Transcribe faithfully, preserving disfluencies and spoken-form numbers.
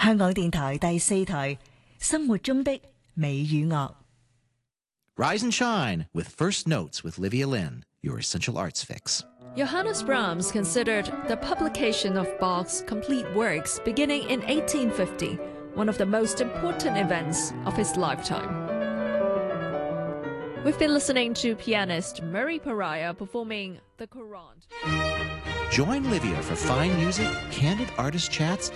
香港電台第四台生活中的美與樂。 Rise and shine with First Notes with Livia Lynn, your essential arts fix. Johannes Brahms considered the publication of Bach's complete works beginning in eighteen fifty one of the most important events of his lifetime. We've been listening to pianist Murray Pariah performing the Courante. Join Livia for fine music, candid artist chats,